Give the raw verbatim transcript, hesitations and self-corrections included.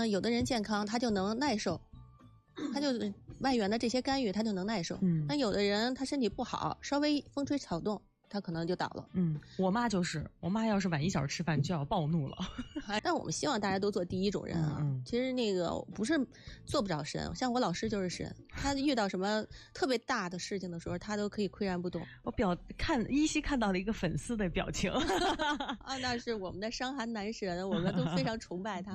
呢，有的人健康他就能耐受，他就外援的这些干预他就能耐受。嗯，那有的人他身体不好，稍微风吹草动他可能就倒了。 嗯，我妈就是，我妈要是晚一小时吃饭就要暴怒了。 但我们希望大家都做第一种人啊。嗯、其实那个不是做不着神，像我老师就是神，他遇到什么特别大的事情的时候，他都可以岿然不动。 我表看依稀看到了一个粉丝的表情。 啊，那是我们的伤寒男神，我们都非常崇拜他。